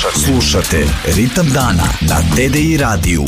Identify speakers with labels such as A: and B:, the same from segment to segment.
A: Slušate Ritam dana na TDI radiju.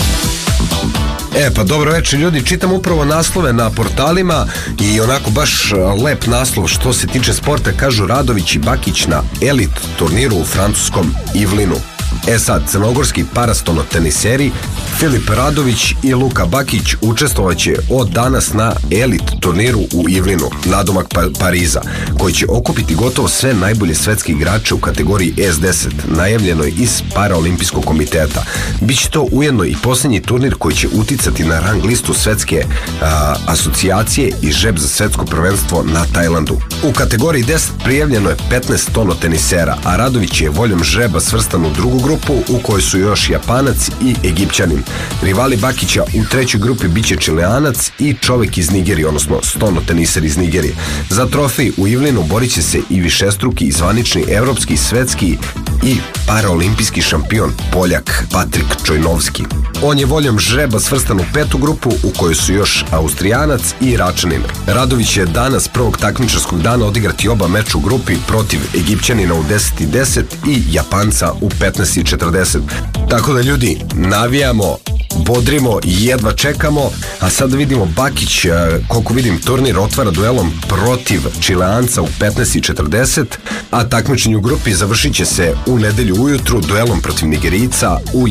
B: Pa dobro večer ljudi, čitam upravo naslove na portalima i onako baš lep naslov što se tiče sporta, kažu Radović i Bakić na elit turniru u francuskom Ivlinu. Sad, crnogorski parastonoteniseri Filip Radović i Luka Bakić učestvovaće od danas na elit turniru u Ivlinu, nadomak Pariza, koji će okupiti gotovo sve najbolje svetske igrače u kategoriji S10, najavljenoj iz Paraolimpijskog komiteta. Biće to ujedno i posljednji turnir koji će uticati na rang listu svetske asocijacije i žreb za svetsko prvenstvo na Tajlandu. U kategoriji 10 prijavljeno je 15 tonotenisera, a Radović je voljom žreba svrstan u drugu grupu u kojoj su još Japanac i Egipćanin. Rivali Bakića u trećoj grupi biće Čileanac i čovek iz Nigerije, odnosno stonoteniser iz Nigerije. Za trofej u Ivlinu borit će se i višestruki, zvanični evropski, svetski i paraolimpijski šampion Poljak Patrik Čojnovski. On je voljom žreba svrstan u petu grupu u kojoj su još Austrijanac i Iračanin. Radović je danas prvog takmičarskog dana odigrati oba meča u grupi protiv Egipćanina u 10:10 i Japanca u 15:40. Tako da ljudi, navijamo, bodrimo i jedva čekamo, a sad da vidimo Bakić, koliko vidim, turnir otvara duelom protiv Čileanca u 15:40, a takmičenje u grupi završit će se u nedelju ujutru duelom protiv Nigerijca u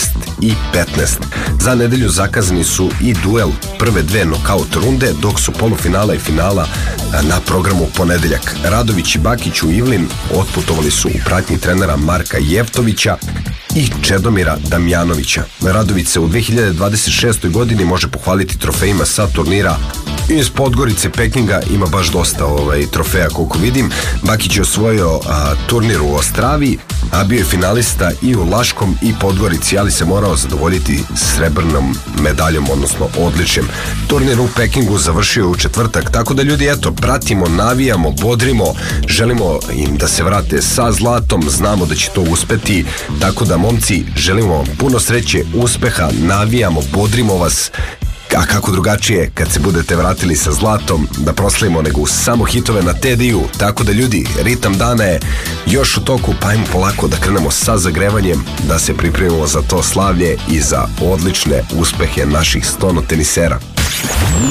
B: 11:15. Za nedelju zakazani su i duel prve dve nokaut runde, dok su polufinala i finala na programu u ponedeljak. Radović i Bakić u Ivlin otputovali su u pratnji trenera Marka Jeftovića i Čedomira Damjanovića. Radović se u 2026. godini može pohvaliti trofejima sa turnira iz Podgorice, Pekinga, ima baš dosta trofeja koliko vidim. Bakić je osvojio turnir u Ostravi, a bio je finalista i u Laškom i Podgorici, ali se morao zadovoljiti srebrnom medaljom, odnosno odličjem. Turnir u Pekingu završio u četvrtak, tako da ljudi, eto, pratimo, navijamo, bodrimo, želimo im da se vrate sa zlatom, znamo da će to uspeti, tako da momci, želimo vam puno sreće, uspeha, navijamo, bodrimo vas, a kako drugačije kad se budete vratili sa zlatom da proslavimo nego samo hitove na TDI-u. Tako da ljudi, ritam dana je još u toku, pa ajmo polako da krenemo sa zagrevanjem, da se pripremimo za to slavlje i za odlične uspehe naših stonotenisera.